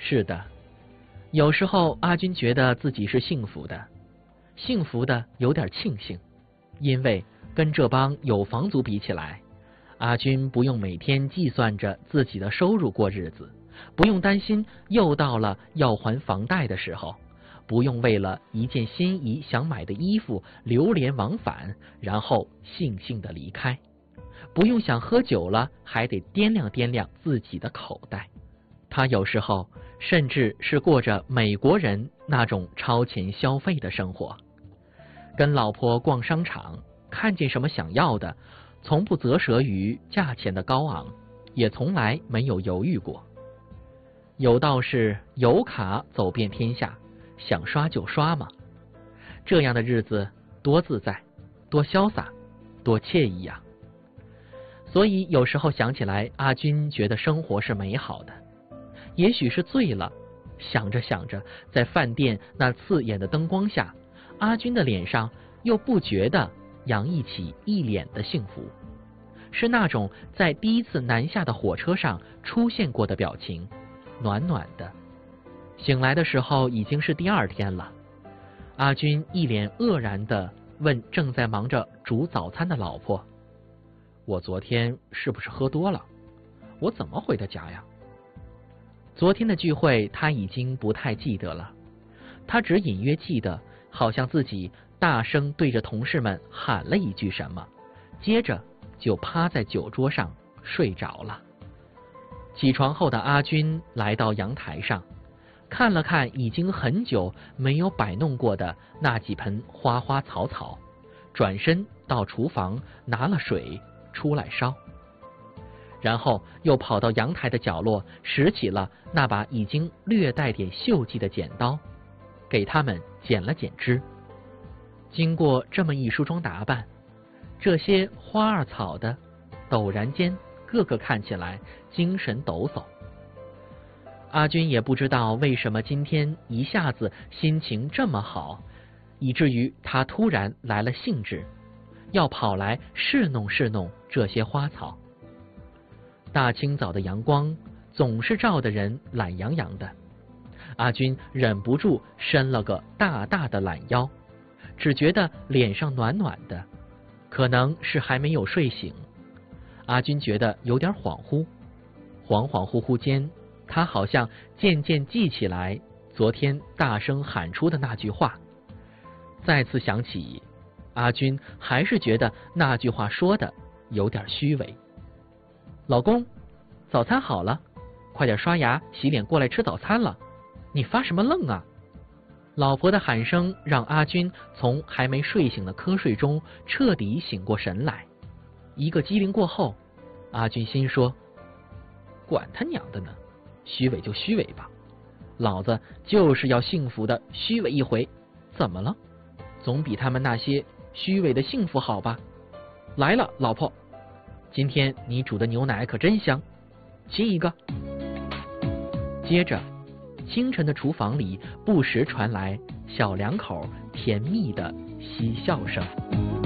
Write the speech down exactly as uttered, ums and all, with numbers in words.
是的，有时候阿军觉得自己是幸福的，幸福的有点庆幸，因为跟这帮有房族比起来，阿军不用每天计算着自己的收入过日子，不用担心又到了要还房贷的时候，不用为了一件心仪想买的衣服流连往返，然后悻悻地离开，不用想喝酒了还得掂量掂量自己的口袋。他有时候甚至是过着美国人那种超前消费的生活，跟老婆逛商场，看见什么想要的，从不择舌于价钱的高昂，也从来没有犹豫过。有道是有卡走遍天下，想刷就刷嘛，这样的日子多自在，多潇洒，多惬意呀！所以有时候想起来，阿军觉得生活是美好的。也许是醉了，想着想着，在饭店那刺眼的灯光下，阿军的脸上又不觉得洋溢起一脸的幸福，是那种在第一次南下的火车上出现过的表情，暖暖的。醒来的时候已经是第二天了，阿军一脸愕然地问正在忙着煮早餐的老婆：我昨天是不是喝多了？我怎么回的家呀？昨天的聚会他已经不太记得了，他只隐约记得好像自己大声对着同事们喊了一句什么，接着就趴在酒桌上睡着了。起床后的阿军来到阳台上，看了看已经很久没有摆弄过的那几盆花花草草，转身到厨房拿了水出来烧，然后又跑到阳台的角落，拾起了那把已经略带点锈迹的剪刀，给他们剪了剪枝。经过这么一梳妆打扮，这些花儿草的陡然间个个看起来精神抖擞。阿军也不知道为什么今天一下子心情这么好，以至于他突然来了兴致，要跑来侍弄侍弄这些花草。大清早的阳光总是照得人懒洋洋的，阿军忍不住伸了个大大的懒腰，只觉得脸上暖暖的，可能是还没有睡醒。阿军觉得有点恍惚，恍恍惚惚间，他好像渐渐记起来昨天大声喊出的那句话。再次想起，阿军还是觉得那句话说的有点虚伪。老公，早餐好了，快点刷牙洗脸过来吃早餐了，你发什么愣啊？老婆的喊声让阿军从还没睡醒的瞌睡中彻底醒过神来。一个机灵过后，阿军心说，管他娘的呢，虚伪就虚伪吧，老子就是要幸福的虚伪一回，怎么了？总比他们那些虚伪的幸福好吧？来了，老婆，今天你煮的牛奶可真香，亲一个。接着，清晨的厨房里不时传来小两口甜蜜的嬉笑声。